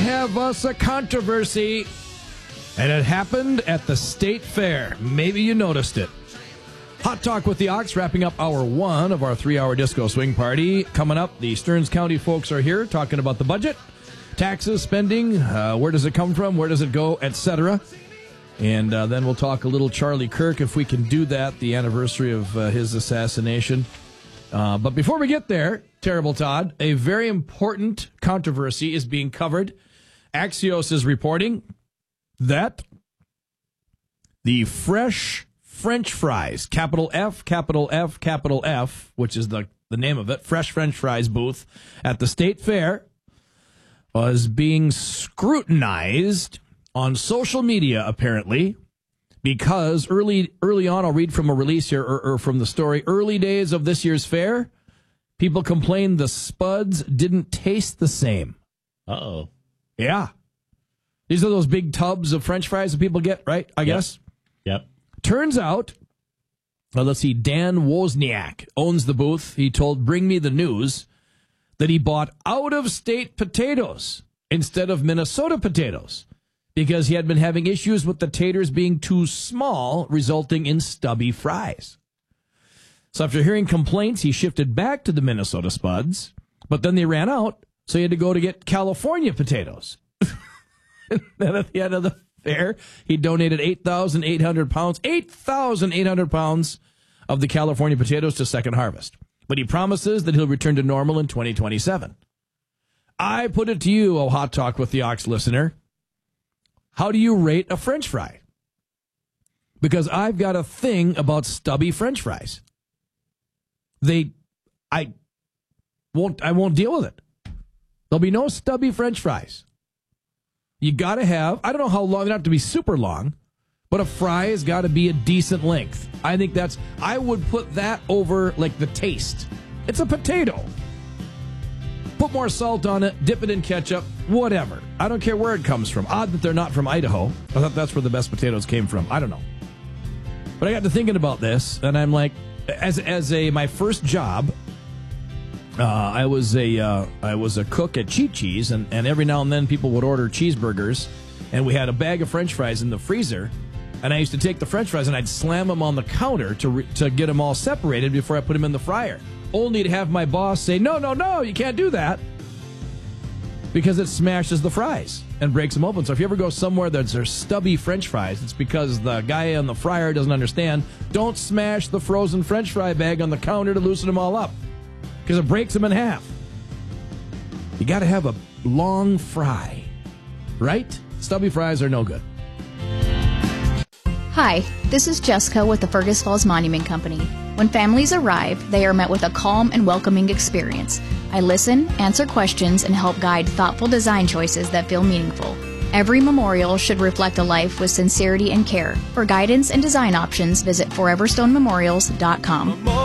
have us a controversy, and it happened at the State Fair. Maybe you noticed it. Hot Talk with the Ox, wrapping up hour one of our 3-hour disco swing party. Coming up, the Stearns County folks are here talking about the budget, taxes, spending, where does it come from, where does it go, etc. And then we'll talk a little Charlie Kirk, if we can do that, the anniversary of his assassination. But before we get there, Terrible Todd, a very important controversy is being covered. Axios is reporting that the fresh French fries, capital F, capital F, capital F, which is the name of it, Fresh French Fries booth at the State Fair, was being scrutinized on social media, apparently, because early on, I'll read from a release here, or from the story, early days of this year's fair, people complained the spuds didn't taste the same. Uh-oh. Yeah. These are those big tubs of French fries that people get, right? I guess. Yep. Turns out, let's see, Dan Wozniak owns the booth. He told Bring Me the News that he bought out-of-state potatoes instead of Minnesota potatoes because he had been having issues with the taters being too small, resulting in stubby fries. So after hearing complaints, he shifted back to the Minnesota spuds, but then they ran out, so he had to go to get California potatoes. And then at the end of the fair, he donated 8,800 pounds of the California potatoes to Second Harvest. But he promises that he'll return to normal in 2027. I put it to you, oh Hot Talk with the Ox listener, how do you rate a French fry? Because I've got a thing about stubby French fries. I won't deal with it. There'll be no stubby French fries. You got to have, I don't know how long, they don't have to be super long, but a fry has got to be a decent length. I think I would put that over like the taste. It's a potato. Put more salt on it, dip it in ketchup, whatever. I don't care where it comes from. Odd that they're not from Idaho. I thought that's where the best potatoes came from. I don't know. But I got to thinking about this, and I'm like, as my first job, I was a cook at Cheap Cheese, and every now and then people would order cheeseburgers, and we had a bag of French fries in the freezer, and I used to take the French fries and I'd slam them on the counter to get them all separated before I put them in the fryer, only to have my boss say, no, you can't do that, because it smashes the fries and breaks them open. So if you ever go somewhere that there's stubby French fries, it's because the guy on the fryer doesn't understand. Don't smash the frozen French fry bag on the counter to loosen them all up, because it breaks them in half. You got to have a long fry, right? Stubby fries are no good. Hi, this is Jessica with the Fergus Falls Monument Company. When families arrive, they are met with a calm and welcoming experience. I listen, answer questions, and help guide thoughtful design choices that feel meaningful. Every memorial should reflect a life with sincerity and care. For guidance and design options, visit foreverstonememorials.com.